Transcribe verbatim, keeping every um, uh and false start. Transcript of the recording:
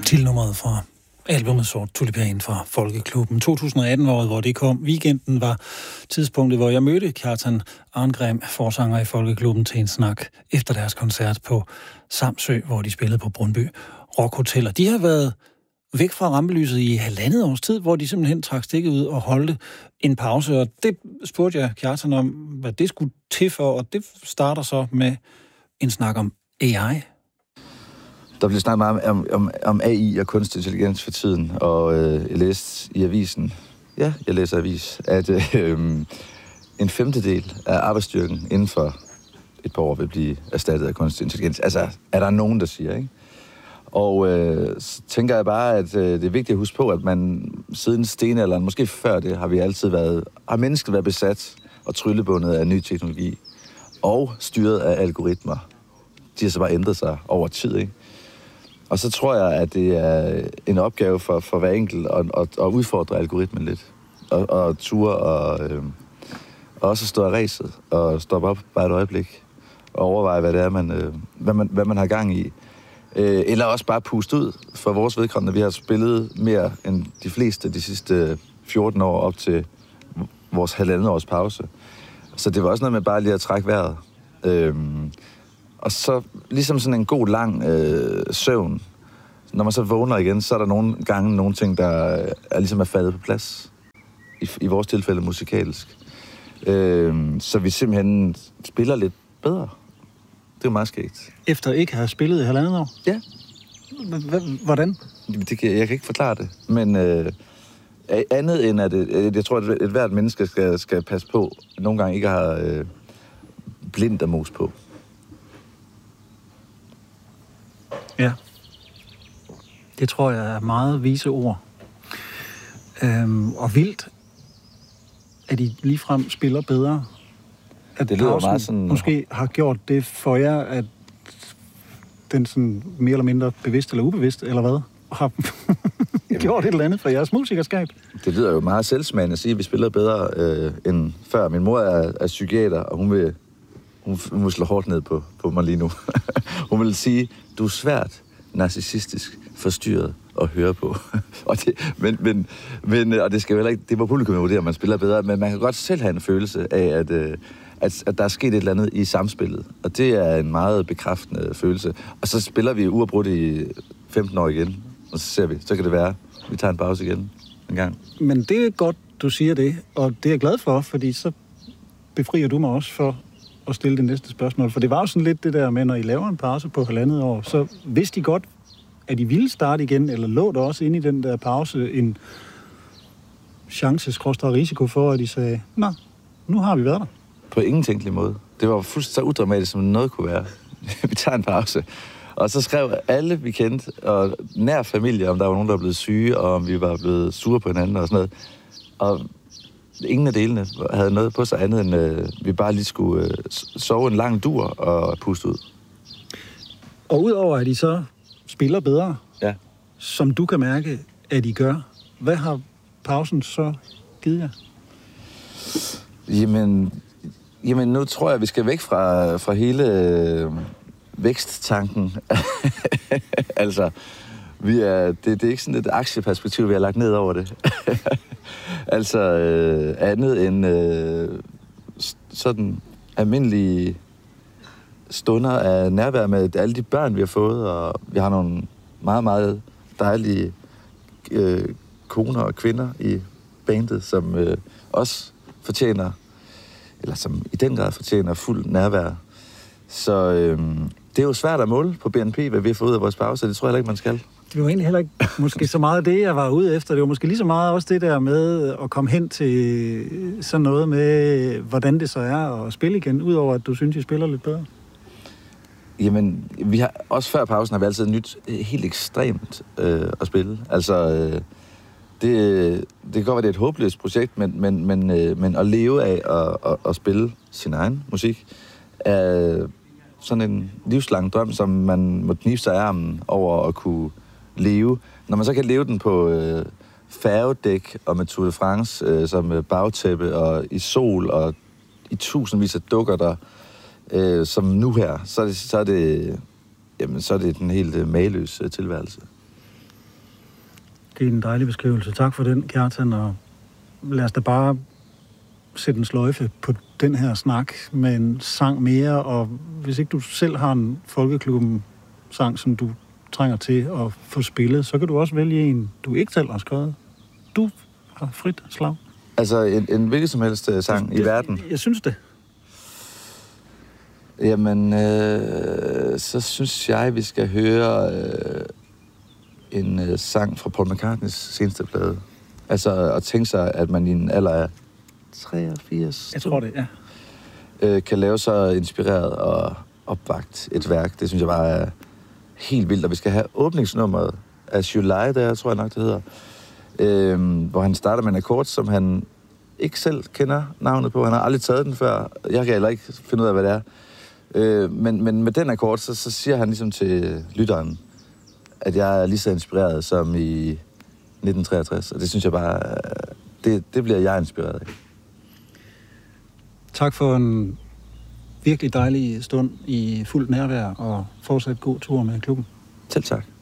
Titelnummeret fra albumet Sort Tulipan fra Folkeklubben. to tusind og atten-året, hvor det kom. Weekenden var tidspunktet, hvor jeg mødte Kjartan Arngrim, forsanger i Folkeklubben, til en snak efter deres koncert på Samsø, hvor de spillede på Brøndby Rock Hotel. Og de har været væk fra rampelyset i halvandet års tid, hvor de simpelthen trak stikket ud og holdte en pause. Og det spurgte jeg Kjartan om, hvad det skulle til for, og det starter så med en snak om A I. Der bliver snakket meget om, om, om A I og kunstig intelligens for tiden, og øh, jeg læste i avisen, ja, jeg læser avis, at øh, en femtedel af arbejdsstyrken inden for et par år vil blive erstattet af kunstig intelligens. Altså, er der nogen, der siger, ikke? Og øh, så tænker jeg bare, at øh, det er vigtigt at huske på, at man siden stenalderen, måske før det, har vi altid været, har mennesket været besat og tryllebundet af ny teknologi og styret af algoritmer. De har så bare ændret sig over tid, ikke? Og så tror jeg, at det er en opgave for, for hver enkelt at, at, at udfordre algoritmen lidt. Og, og ture og, øh, og også stå af ræset og stoppe op bare et øjeblik og overveje, hvad det er, man, øh, hvad, man, hvad man har gang i. Øh, eller også bare puste ud for vores vedkommende. Vi har spillet mere end de fleste de sidste fjorten år op til vores halvandet års pause. Så det var også noget med bare lige at trække vejret. Øh, Og så ligesom sådan en god, lang øh, søvn. Når man så vågner igen, så er der nogle gange nogle ting, der er ligesom er faldet på plads. I, i vores tilfælde musikalsk. Øh, så vi simpelthen spiller lidt bedre. Det er jo meget skægt. Efter ikke at have spillet i halvandet år? Ja. Hvordan? Det kan, jeg kan ikke forklare det. Men øh, andet end at det, jeg tror, at et hvert menneske skal, skal passe på, nogle gange ikke har øh, blind og mos på. Ja. Det tror jeg er meget vise ord. Øhm, og vildt, at I ligefrem spiller bedre. At det lyder meget sådan... måske har gjort det for jer, at den sådan mere eller mindre bevidst eller ubevidst, eller hvad, har gjort et eller andet for jeres musikerskab. Det lyder jo meget selvsmagende at sige, at vi spiller bedre øh, end før. Min mor er, er psykiater, og hun vil, hun, hun vil slå hårdt ned på, på mig lige nu. Hun vil sige, du er svært narcissistisk forstyrret at høre på. og det, men, men, men, og det skal jo heller ikke, det må publikum jo vurdere, at man spiller bedre, men man kan godt selv have en følelse af, at, at, at der er sket et eller andet i samspillet. Og det er en meget bekræftende følelse. Og så spiller vi uafbrudt i femten år igen, og så ser vi, så kan det være, vi tager en pause igen en gang. Men det er godt, du siger det, og det er jeg glad for, fordi så befrier du mig også for at stille det næste spørgsmål. For det var jo sådan lidt det der med, når I laver en pause på halvandet år, så vidste I godt, at I ville starte igen, eller lå der også inde i den der pause en chance-risiko for, at I sagde, nå, nu har vi været der? På ingen tænkelig måde. Det var fuldstændig så udramatisk, som noget kunne være. Vi tager en pause. Og så skrev alle, vi kendte, og nær familie, om der var nogen, der var blevet syge, og om vi var blevet sure på hinanden og sådan noget. Og ingen af delene havde noget på sig andet, end øh, vi bare lige skulle øh, sove en lang dur og puste ud. Og udover at I så spiller bedre, ja. Som du kan mærke, at I gør, hvad har pausen så givet jer? Jamen, jamen nu tror jeg, at vi skal væk fra, fra hele øh, væksttanken. altså, vi er, det, det er ikke sådan et aktieperspektiv, vi har lagt ned over det. altså øh, andet end øh, sådan almindelige stunder af nærvær med alle de børn, vi har fået, og vi har nogle meget, meget dejlige øh, koner og kvinder i bandet, som øh, også fortjener, eller som i den grad fortjener fuld nærvær. Så øh, det er jo svært at måle på B N P, hvad vi har fået ud af vores pause, det tror jeg heller ikke, man skal. Det var egentlig heller ikke måske så meget det, jeg var ude efter. Det var måske lige så meget også det der med at komme hen til sådan noget med, hvordan det så er at spille igen, udover at du synes, I spiller lidt bedre. Jamen, vi har, også før pausen har vi altid nyt helt ekstremt øh, at spille. Altså, øh, det, det kan godt være, det er et håbløst projekt, men, men, men, øh, men at leve af at, at, at spille sin egen musik er sådan en livslang drøm, som man må knibe sig af armen over at kunne leve. Når man så kan leve den på øh, færgedæk og med Tour de France øh, som bagtæppe og i sol og i tusindvis af dukker der, øh, som nu her, så er det, så er det, jamen, så er det den helt øh, mageløse tilværelse. Det er en dejlig beskrivelse. Tak for den, Kjartan, og lad os da bare sætte en sløjfe på den her snak med en sang mere, og hvis ikke du selv har en Folkeklubben-sang, som du trænger til at få spillet, så kan du også vælge en, du ikke selv har skrevet. Du har frit slag. Altså en, en hvilken som helst uh, sang det, i verden? Jeg synes det. Jamen, øh, så synes jeg, vi skal høre øh, en øh, sang fra Paul McCartneys seneste plade. Altså at tænke sig, at man i en alder af treogfirs... Jeg tror det, ja. Øh, kan lave så inspireret og opvagt et værk. Det synes jeg bare er helt vildt. Og vi skal have åbningsnummeret af July, der tror jeg nok, det hedder. Øh, hvor han starter med en akkord, som han ikke selv kender navnet på. Han har aldrig taget den før. Jeg kan heller ikke finde ud af, hvad det er. Øh, men, men med den akkord, så, så siger han ligesom til lytteren, at jeg er lige så inspireret som i nitten treogtres. Og det synes jeg bare, det, det bliver jeg inspireret af. Tak for en virkelig dejlig stund i fuldt nærvær, og fortsat god tur med klubben. Selv tak.